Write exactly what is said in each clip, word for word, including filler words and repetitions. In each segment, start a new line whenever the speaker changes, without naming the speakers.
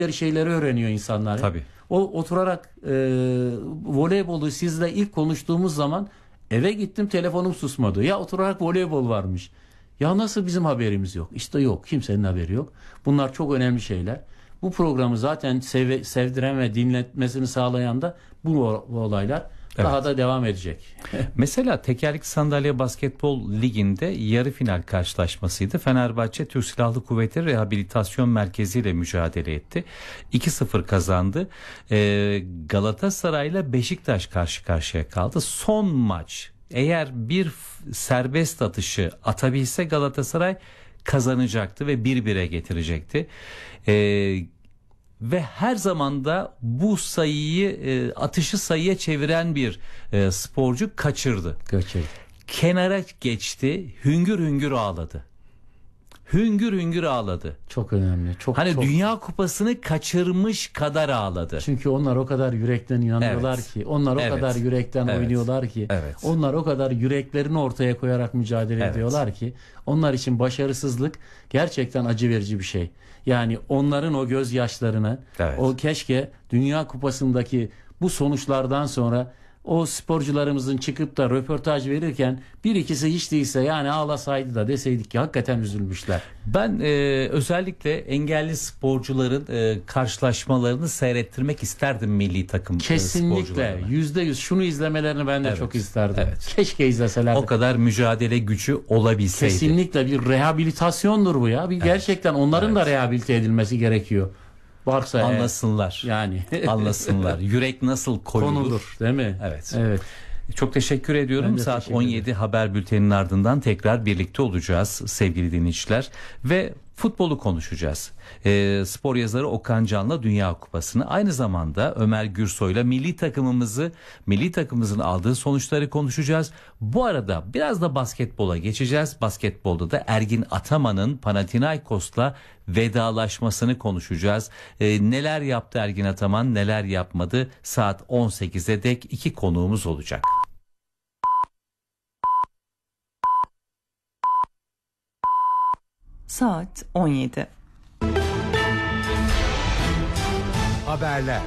şeyleri öğreniyor insanlar.
Tabii.
O oturarak e, voleybolu sizle ilk konuştuğumuz zaman eve gittim, telefonum susmadı. Ya oturarak voleybol varmış. Ya nasıl bizim haberimiz yok? İşte yok. Kimsenin haberi yok. Bunlar çok önemli şeyler. Bu programı zaten sev, sevdiren ve dinletmesini sağlayan da bu, bu olaylar. Evet. Daha da devam edecek.
Mesela tekerlekli sandalye basketbol liginde yarı final karşılaşmasıydı. Fenerbahçe Türk Silahlı Kuvvetleri Rehabilitasyon Merkezi ile mücadele etti. iki sıfır kazandı. Ee, Galatasaray'la Beşiktaş karşı karşıya kaldı. Son maç. Eğer bir serbest atışı atabilse Galatasaray kazanacaktı ve bir bire getirecekti. Ee, Ve her zaman da bu sayıyı e, atışı sayıya çeviren bir e, sporcu kaçırdı.
Kaçırdı.
Kenara geçti, hüngür hüngür ağladı. Hüngür hüngür ağladı.
Çok önemli. Çok,
hani
çok...
Dünya Kupası'nı kaçırmış kadar ağladı.
Çünkü onlar o kadar yürekten inanıyorlar
evet.
ki, onlar o
evet.
kadar yürekten
evet.
oynuyorlar ki,
evet.
onlar o kadar yüreklerini ortaya koyarak mücadele
evet.
ediyorlar ki, onlar için başarısızlık gerçekten acı verici bir şey. Yani onların o gözyaşlarını,
evet.
o keşke Dünya Kupası'ndaki bu sonuçlardan sonra o sporcularımızın çıkıp da röportaj verirken bir ikisi hiç değilse yani ağlasaydı da deseydik ki hakikaten üzülmüşler.
Ben e, özellikle engelli sporcuların e, karşılaşmalarını seyrettirmek isterdim milli takım
kesinlikle yüzde yüz şunu izlemelerini ben de evet. çok isterdim. Evet. Keşke izleselerdi.
O kadar mücadele gücü olabilseydi.
Kesinlikle bir rehabilitasyondur bu ya. Bir evet. Gerçekten onların evet. da rehabilite edilmesi gerekiyor. Varsa
anlasınlar.
E, yani
anlasınlar. Yürek nasıl koyulur?
Konulur, değil mi?
Evet.
Evet.
Çok teşekkür ediyorum. Saat
teşekkür
on yedi haber bülteninin ardından tekrar birlikte olacağız sevgili dinleyiciler ve futbolu konuşacağız. E, spor yazarı Okan Can'la Dünya Kupası'nı, aynı zamanda Ömer Gürsoy'la milli takımımızı, milli takımımızın aldığı sonuçları konuşacağız. Bu arada biraz da basketbola geçeceğiz. Basketbolda da Ergin Ataman'ın Panathinaikos'la vedalaşmasını konuşacağız. E, neler yaptı Ergin Ataman, neler yapmadı? Saat on sekize dek iki konuğumuz olacak.
Saat on yedi.
Haberler.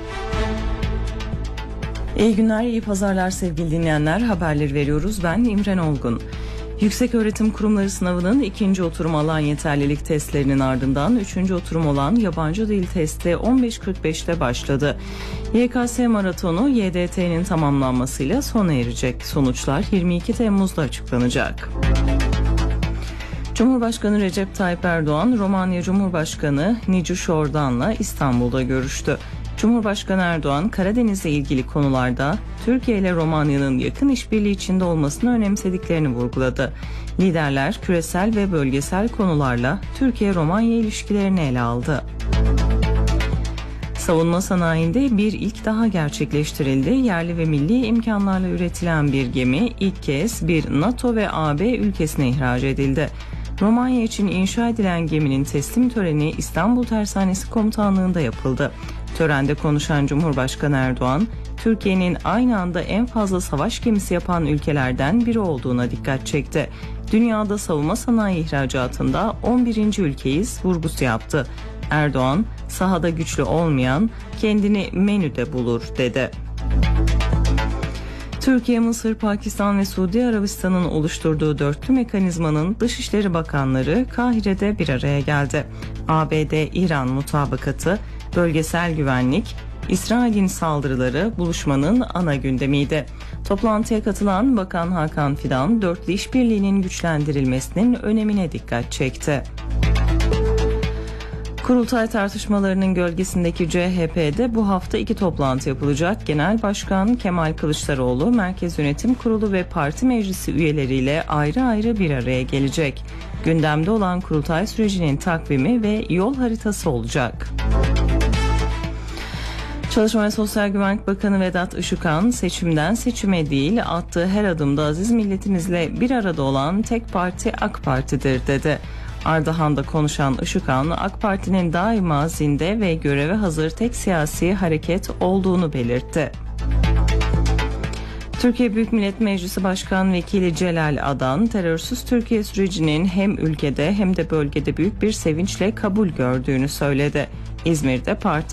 İyi günler, iyi pazarlar sevgili dinleyenler. Haberleri veriyoruz. Ben İmren Olgun. Yükseköğretim Kurumları sınavının ikinci oturum alan yeterlilik testlerinin ardından üçüncü oturum olan yabancı dil testi on beş kırk beşte başladı. Y K S maratonu Y D T'nin tamamlanmasıyla sona erecek. Sonuçlar yirmi iki Temmuz'da açıklanacak. Cumhurbaşkanı Recep Tayyip Erdoğan, Romanya Cumhurbaşkanı Nicu Şordan'la İstanbul'da görüştü. Cumhurbaşkanı Erdoğan, Karadeniz'le ilgili konularda Türkiye ile Romanya'nın yakın işbirliği içinde olmasını önemsediklerini vurguladı. Liderler küresel ve bölgesel konularla Türkiye-Romanya ilişkilerini ele aldı. Savunma sanayinde bir ilk daha gerçekleştirildi. Yerli ve milli imkanlarla üretilen bir gemi ilk kez bir NATO ve A B ülkesine ihraç edildi. Romanya için inşa edilen geminin teslim töreni İstanbul Tersanesi Komutanlığı'nda yapıldı. Törende konuşan Cumhurbaşkanı Erdoğan, Türkiye'nin aynı anda en fazla savaş gemisi yapan ülkelerden biri olduğuna dikkat çekti. Dünyada savunma sanayi ihracatında on birinci ülkeyiz vurgusu yaptı. Erdoğan, sahada güçlü olmayan kendini menüde bulur dedi. Türkiye, Mısır, Pakistan ve Suudi Arabistan'ın oluşturduğu dörtlü mekanizmanın Dışişleri Bakanları Kahire'de bir araya geldi. A B D-İran mutabakatı, bölgesel güvenlik, İsrail'in saldırıları buluşmanın ana gündemiydi. Toplantıya katılan Bakan Hakan Fidan, dörtlü işbirliğinin güçlendirilmesinin önemine dikkat çekti. Kurultay tartışmalarının gölgesindeki C H P'de bu hafta iki toplantı yapılacak. Genel Başkan Kemal Kılıçdaroğlu, Merkez Yönetim Kurulu ve Parti Meclisi üyeleriyle ayrı ayrı bir araya gelecek. Gündemde olan kurultay sürecinin takvimi ve yol haritası olacak. Çalışma ve Sosyal Güvenlik Bakanı Vedat Işıkhan, seçimden seçime değil, attığı her adımda aziz milletimizle bir arada olan tek parti AK Parti'dir dedi. Ardahan'da konuşan Işıkhan, AK Parti'nin daima zinde ve göreve hazır tek siyasi hareket olduğunu belirtti. Türkiye Büyük Millet Meclisi Başkan Vekili Celal Adan, terörsüz Türkiye sürecinin hem ülkede hem de bölgede büyük bir sevinçle kabul gördüğünü söyledi. İzmir'de parti